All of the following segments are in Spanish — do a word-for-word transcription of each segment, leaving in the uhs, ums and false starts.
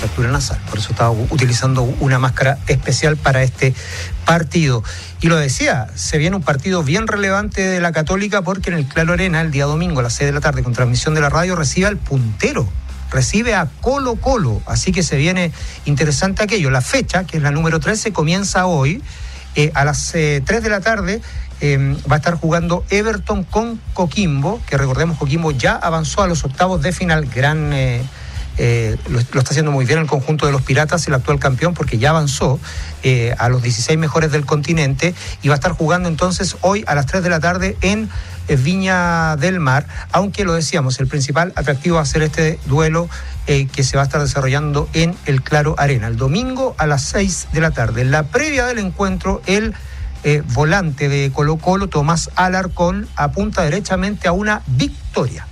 fractura nasal, por eso estaba utilizando una máscara especial para este partido. Y lo decía, se viene un partido bien relevante de la Católica, porque en el Claro Arena, el día domingo a las seis de la tarde, con transmisión de la radio, recibe al puntero, recibe a Colo Colo, así que se viene interesante aquello. La fecha, que es la número trece, comienza hoy, eh, a las eh, tres de la tarde, Eh, va a estar jugando Everton con Coquimbo, que recordemos, Coquimbo ya avanzó a los octavos de final. Gran eh, eh, lo, lo está haciendo muy bien el conjunto de los Piratas, el actual campeón, porque ya avanzó eh, a los dieciséis mejores del continente, y va a estar jugando entonces hoy a las tres de la tarde en eh, Viña del Mar, aunque lo decíamos, el principal atractivo va a ser este duelo eh, que se va a estar desarrollando en el Claro Arena, el domingo a las seis de la tarde. En la previa del encuentro, el Eh, volante de Colo Colo, Tomás Alarcón, apunta derechamente a una victoria.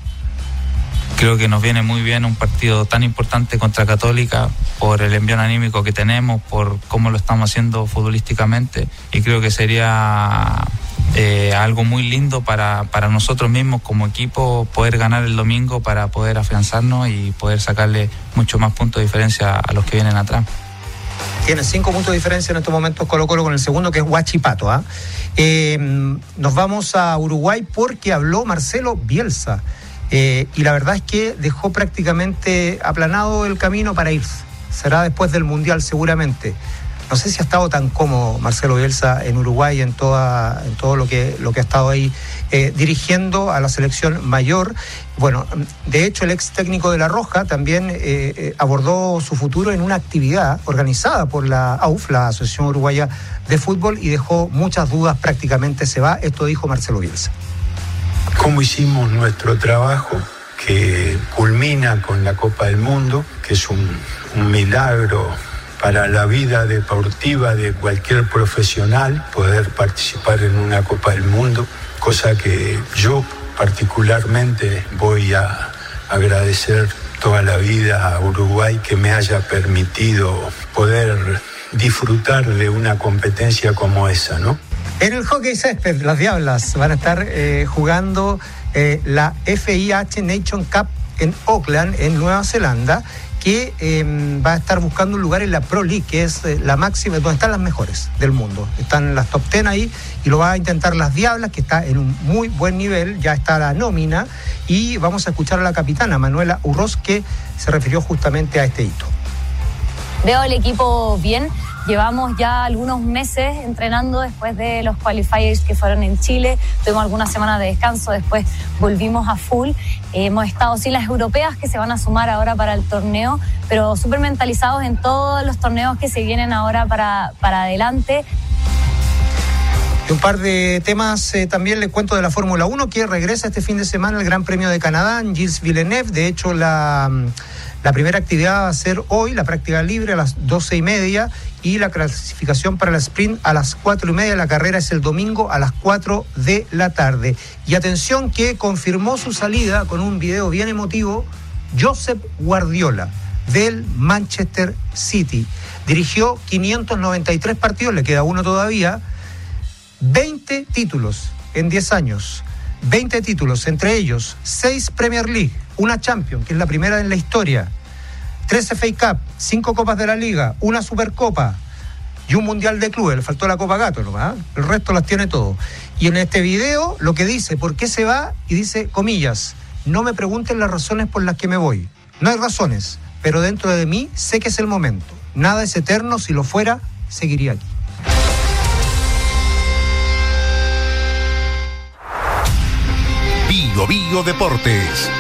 Creo que nos viene muy bien un partido tan importante contra Católica, por el envión anímico que tenemos, por cómo lo estamos haciendo futbolísticamente, y creo que sería eh, algo muy lindo para, para nosotros mismos como equipo poder ganar el domingo, para poder afianzarnos y poder sacarle mucho más puntos de diferencia a los que vienen atrás. Tiene cinco puntos de diferencia en estos momentos Colo Colo con el segundo, que es Huachipato. ¿eh? Eh, nos vamos a Uruguay porque habló Marcelo Bielsa. Eh, y la verdad es que dejó prácticamente aplanado el camino para irse. Será después del Mundial seguramente. No sé si ha estado tan cómodo Marcelo Bielsa en Uruguay, en toda en todo lo que lo que ha estado ahí eh, dirigiendo a la selección mayor. Bueno, de hecho el ex técnico de La Roja también eh, eh, abordó su futuro en una actividad organizada por la A U F, la Asociación Uruguaya de Fútbol, y dejó muchas dudas, prácticamente se va. Esto dijo Marcelo Bielsa. ¿Cómo hicimos nuestro trabajo, que culmina con la Copa del Mundo, que es un, un milagro para la vida deportiva de cualquier profesional, poder participar en una Copa del Mundo, cosa que yo particularmente voy a agradecer toda la vida a Uruguay, que me haya permitido poder disfrutar de una competencia como esa, ¿no? En el hockey césped, las Diablas van a estar eh, jugando eh, la F I H Nation Cup en Auckland, en Nueva Zelanda, que eh, va a estar buscando un lugar en la Pro League, que es eh, la máxima, donde están las mejores del mundo. Están las top diez ahí, y lo va a intentar las Diablas, que está en un muy buen nivel, ya está la nómina, y vamos a escuchar a la capitana, Manuela Urroz, que se refirió justamente a este hito. Veo el equipo bien. Llevamos ya algunos meses entrenando después de los qualifiers que fueron en Chile. Tuvimos algunas semanas de descanso, después volvimos a full. Eh, hemos estado sin las europeas que se van a sumar ahora para el torneo, pero súper mentalizados en todos los torneos que se vienen ahora para, para adelante. Un par de temas eh, también les cuento de la Fórmula uno, que regresa este fin de semana el Gran Premio de Canadá en Gilles Villeneuve. De hecho, la... La primera actividad va a ser hoy, la práctica libre a las doce y media, y la clasificación para la sprint a las cuatro y media. La carrera es el domingo a las cuatro de la tarde. Y atención, que confirmó su salida con un video bien emotivo Josep Guardiola, del Manchester City. Dirigió quinientos noventa y tres partidos, le queda uno todavía, veinte títulos en diez años. veinte títulos, entre ellos seis Premier League, una Champions, que es la primera en la historia, tres F A Cup, cinco Copas de la Liga, una Supercopa y un Mundial de Clubes. Le faltó la Copa Gato nomás, ¿eh? El resto las tiene todo. Y en este video lo que dice, ¿por qué se va? Y dice, comillas, no me pregunten las razones por las que me voy. No hay razones, pero dentro de mí sé que es el momento. Nada es eterno, si lo fuera, seguiría aquí. Bio Bio Deportes.